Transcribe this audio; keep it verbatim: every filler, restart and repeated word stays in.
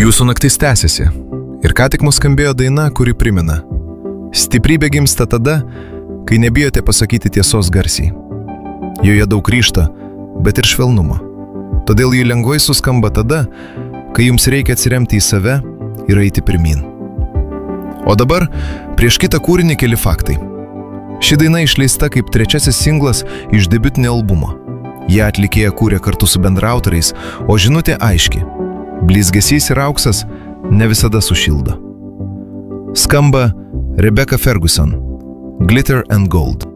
Jūsų naktis tęsiasi ir ką tik mus skambėjo daina, kuri primena. Stiprybė gimsta tada, kai nebijote pasakyti tiesos garsiai. Joje daug ryžto, bet ir švelnumo. Todėl ji lengvai suskamba tada, kai jums reikia atsiremti į save ir eiti pirmyn. O dabar prieš kitą kūrinį keli faktai. Ši daina išleista kaip trečiasis singlas iš debiutinio albumo. Ją atlikėja kūrė kartu su bendraautoriais, o žinutė aiški. Blizgesys ir auksas ne visada sušildo. Skamba Rebecca Ferguson, Glitter and Gold.